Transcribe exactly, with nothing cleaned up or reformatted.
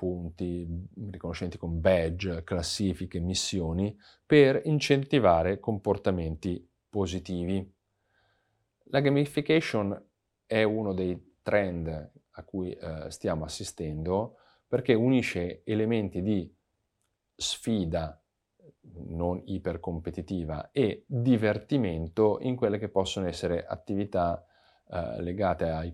punti riconoscenti con badge, classifiche, missioni, per incentivare comportamenti positivi. La gamification è uno dei trend a cui eh, stiamo assistendo perché unisce elementi di sfida non ipercompetitiva e divertimento in quelle che possono essere attività eh, legate ai